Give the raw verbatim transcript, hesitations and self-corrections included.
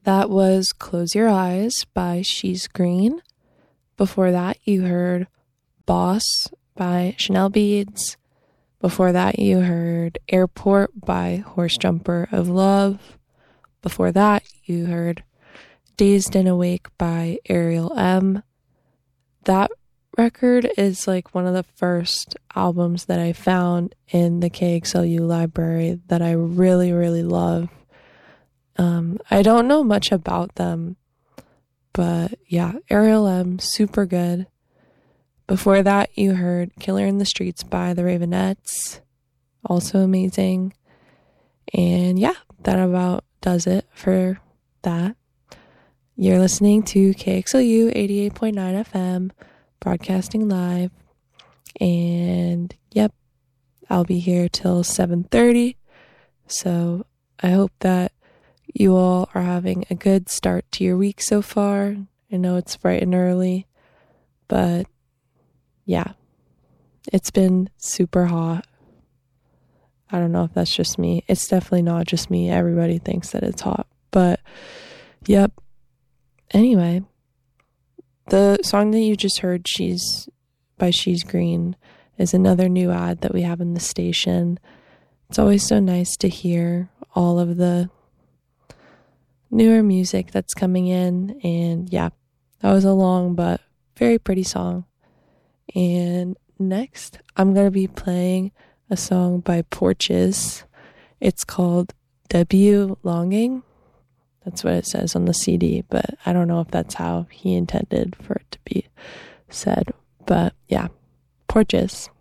That was Close Your Eyes by She's Green. Before that, you heard Boss by Chanel Beads. Before that, you heard Airport by Horse Jumper of Love. Before that, you heard Dazed and Awake by Ariel M. That record is like one of the first albums that I found in the K X L U library that I really, really love. Um, I don't know much about them, but yeah, Ariel M, super good. Before that, you heard Killer in the Streets by the Ravenettes, also amazing. And yeah, that about does it for that. You're listening to K X L U eighty-eight point nine F M, broadcasting live. And yep, I'll be here till seven thirty. So I hope that you all are having a good start to your week so far. I know it's bright and early, but yeah, it's been super hot. I don't know if that's just me. It's definitely not just me. Everybody thinks that it's hot, but yep. Anyway, the song that you just heard, She's by She's Green, is another new ad that we have in the station. It's always so nice to hear all of the newer music that's coming in, and yeah, that was a long but very pretty song. And next, I'm going to be playing a song by Porches. It's called W Longing. That's what it says on the C D, but I don't know if that's how he intended for it to be said. But yeah, Porches.